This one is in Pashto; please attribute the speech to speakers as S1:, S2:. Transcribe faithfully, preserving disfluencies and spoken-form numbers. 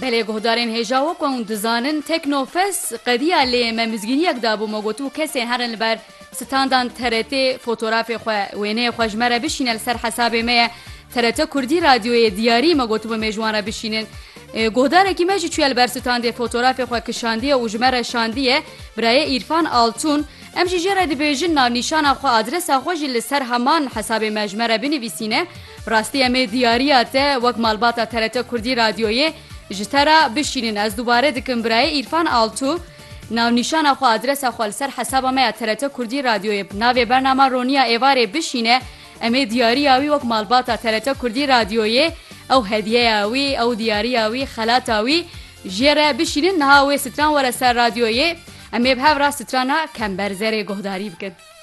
S1: بله گهدارین هجاو کن دزانن تکنوفس قدیا لی ممزگینیک دابو مگوتو کسی هرن بر ستاندان ترته فوتوراف خو وینه خوشمره بشینل سر حساب می ترته کردی رادیوی دیاری مگوتو به مجوانه بشینن گهداره کی مجی چویل بر ستاند فوتوراف خو کشاندیه و جمره شاندیه برای عرفان آلتون ام جی جره دی بیجن ناو نشان خو آدرس خو جل سر همان حساب مجمره بنویسینه راستی ام دیاریاته وک مالباتا ترته کردی رادیوی جترا بشینن از دوباره دکم برای عرفان آلتو ناو نشان خو آدرس خو سر حساب ما ترته کردی رادیوی ناو برنامه رونیا ایواره بشینه ام دیاریاوی وک مالباتا ترته کردی رادیوی او هدیه‌اوی او دیاریاوی خلاتاوی جره بشینن نهاوی ستران ور سر رادیوی ام به هاو را سترانا کمبر زره گهداری بکن